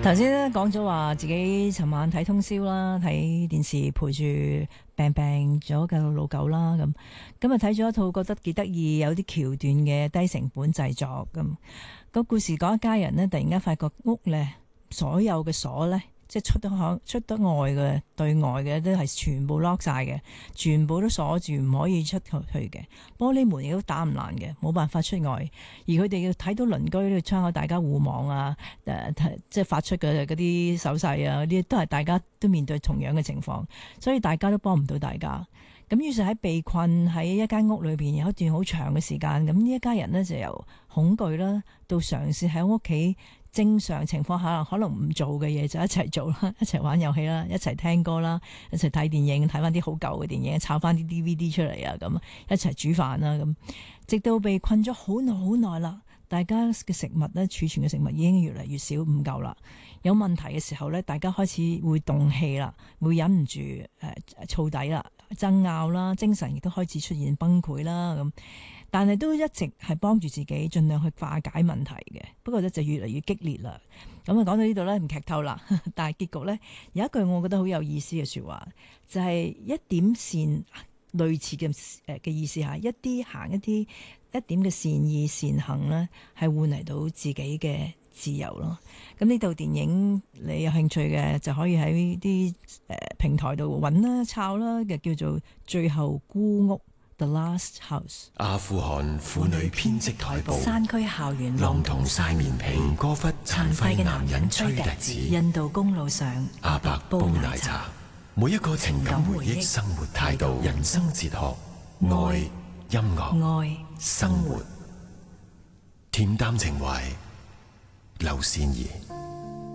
頭先咧講咗話自己尋晚睇通宵啦，睇電視陪住病咗嘅老狗啦，咁今日睇咗一套覺得幾得意，有啲橋段嘅低成本製作咁。個故事講一家人呢，突然間發覺屋呢所有嘅鎖呢，即係出得外嘅對外嘅都係全部 lock 晒嘅，全部都鎖住，唔可以出去嘅。玻璃門亦都打唔爛嘅，冇辦法出外。而佢哋要睇到鄰居呢窗口大家互望啊，即係發出嘅嗰啲手勢啊，嗰啲都係大家都面對同樣嘅情況，所以大家都幫唔到大家。咁於是喺被困喺一間屋裏邊有一段好長嘅時間，咁呢一家人呢，就由恐懼啦，到嘗試喺屋企正常情況下可能唔做嘅嘢就一齊做啦，一齊玩遊戲啦，一齊聽歌啦，一齊睇電影，睇翻啲好舊嘅電影，抄翻啲 DVD 出嚟啊，咁一齊煮飯啦，咁直到被困咗好耐啦，大家嘅食物咧，儲存嘅食物已經越嚟越少，唔夠啦。有問題嘅時候咧，大家開始會動氣啦，會忍唔住燥底啦，爭拗啦，精神亦都開始出現崩潰啦咁。但係都一直係幫住自己，盡量去化解問題嘅。不過咧就越嚟越激烈啦。咁啊講到呢度咧唔劇透啦，但係結局咧有一句我覺得好有意思嘅說話，就係一點線類似嘅意思嚇，一啲行一點嘅善意善行咧，係換嚟到自己嘅自由咯。咁呢套電影你有興趣嘅就可以喺啲平台度揾啦、抄啦嘅，叫做《最後孤屋》The Last House。 阿富汗婦女編織台布， 山區校園浪童曬棉被，吳哥窟殘廢嘅男人吹笛子， 印度公路上阿伯煲奶茶。每一個情感回憶、生活態度、人生哲學、愛、音樂、 愛、 生活，恬淡情懷，劉善儀。